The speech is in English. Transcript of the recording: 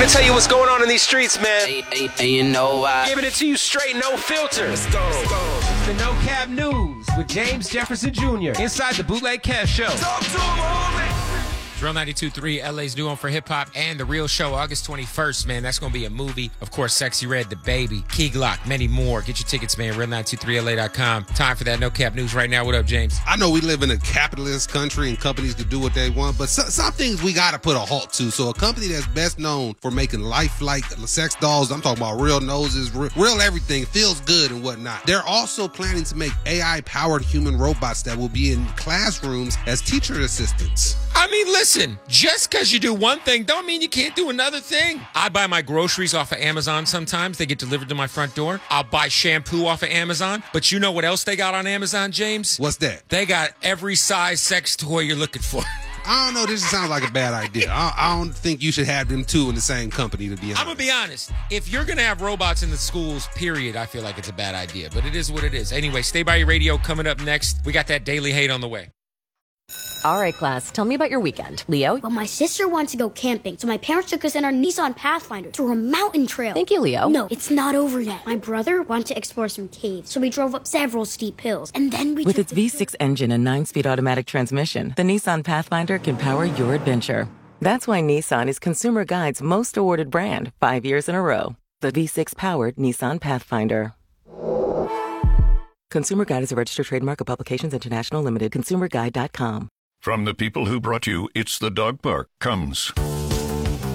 to tell you what's going on in these streets, man. You know why? Giving it to you straight, no filter. Let's go. The No Cap News with James Jefferson Jr. inside the Bootleg Kev Show. Talk to him, homie. Drill 92.3, LA's new home for hip-hop, and The Real Show, August 21st, man. That's going to be a movie. Of course, Sexy Red, The Baby, Key Glock, many more. Get your tickets, man. Real923LA.com. Time for that No Cap News right now. What up, James? I know we live in a capitalist country and companies can do what they want, but some things we got to put a halt to. So a company that's best known for making lifelike sex dolls, I'm talking about real noses, real everything, feels good and whatnot. They're also planning to make AI-powered human robots that will be in classrooms as teacher assistants. I mean, listen, just because you do one thing don't mean you can't do another thing. I buy my groceries off of Amazon sometimes. They get delivered to my front door. I'll buy shampoo off of Amazon. But you know what else they got on Amazon, James? What's that? They got every size sex toy you're looking for. I don't know. This sounds like a bad idea. I don't think you should have them two in the same company, to be honest. I'm going to be honest. If you're going to have robots in the schools, period, I feel like it's a bad idea. But it is what it is. Anyway, stay by your radio. Coming up next, we got that Daily Hate on the way. All right, class, tell me about your weekend. Leo? Well, my sister wants to go camping, so my parents took us in our Nissan Pathfinder through a mountain trail. Thank you, Leo. No, it's not over yet. My brother wanted to explore some caves, so we drove up several steep hills, and then we With its V6 engine and 9-speed automatic transmission, the Nissan Pathfinder can power your adventure. That's why Nissan is Consumer Guide's most awarded brand 5 years in a row. The V6-powered Nissan Pathfinder. Consumer Guide is a registered trademark of Publications International Limited. ConsumerGuide.com. From the people who brought you It's the Dog Park comes